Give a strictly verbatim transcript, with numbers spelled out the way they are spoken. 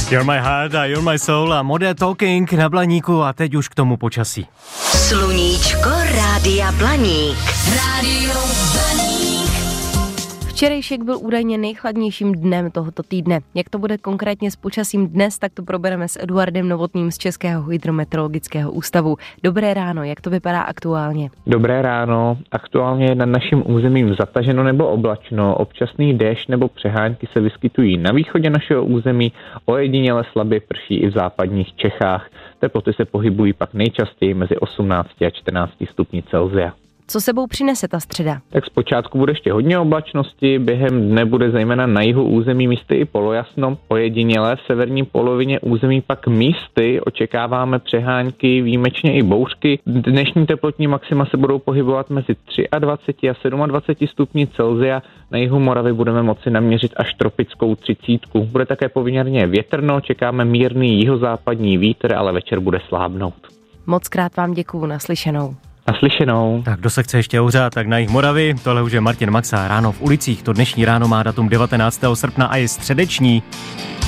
You're my heart a you're my soul a Modern Talking na Blaníku a teď už k tomu počasí. Sluníčko Rádia Blaník. Rádio Blaník. Včerejšek byl údajně nejchladnějším dnem tohoto týdne. Jak to bude konkrétně s počasím dnes, tak to probereme s Eduardem Novotným z Českého hydrometeorologického ústavu. Dobré ráno, jak to vypadá aktuálně? Dobré ráno, aktuálně je nad naším územím zataženo nebo oblačno, občasný déšť nebo přehánky se vyskytují na východě našeho území, ojediněle slabě prší i v západních Čechách. Teploty se pohybují pak nejčastěji mezi osmnácti a čtrnácti stupni Celsia. Co sebou přinese ta středa? Tak zpočátku bude ještě hodně oblačnosti, během dne bude zejména na jihu území místy i polojasno, ojediněle v severní polovině území pak místy očekáváme přehánky, výjimečně i bouřky. Dnešní teplotní maxima se budou pohybovat mezi dvacet tři a dvacet sedm stupni Celsia, na jihu Moravy budeme moci naměřit až tropickou třicítku. Bude také poměrně větrno, čekáme mírný jihozápadní vítr, ale večer bude slábnout. Moc krát vám děkuju, naslyšenou. Naslyšenou. Tak kdo se chce ještě ohřát, tak na jih Moravy, tohle už je Martin Maxa, ráno v ulicích, to dnešní ráno má datum devatenáctého srpna a je středeční.